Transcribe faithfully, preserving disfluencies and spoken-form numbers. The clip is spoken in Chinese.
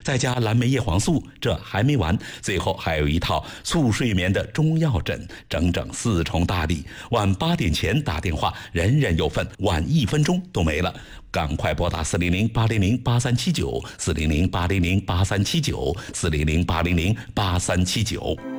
再加蓝莓叶黄素，这还没完，最后还有一套促睡眠的中药枕，整整四重大礼。晚八点前打电话，人人有份，晚一分钟都没了。赶快拨打四零零八零零八三七九，四零零八零零八三七九，四零零八零零八三七九。